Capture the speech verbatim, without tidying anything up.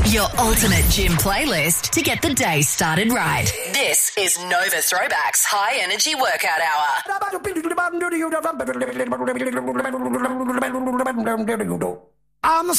Your ultimate gym playlist to get the day started right. This is Nova Throwback's High Energy Workout Hour. I'm the